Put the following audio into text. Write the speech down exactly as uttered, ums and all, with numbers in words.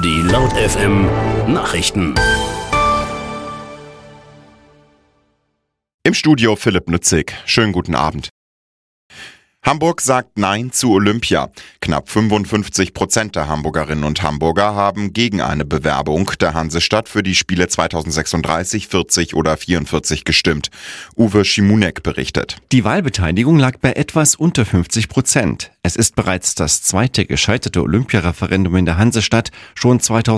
Die Laut F M Nachrichten. Im Studio Philipp Nützig. Schönen guten Abend. Hamburg sagt Nein zu Olympia. Knapp fünfundfünfzig Prozent der Hamburgerinnen und Hamburger haben gegen eine Bewerbung der Hansestadt für die Spiele zweitausendsechsunddreißig, vierzig oder vierundvierzig gestimmt. Uwe Schimunek berichtet. Die Wahlbeteiligung lag bei etwas unter fünfzig Prozent. Es ist bereits das zweite gescheiterte Olympiareferendum in der Hansestadt. Schon zweitausend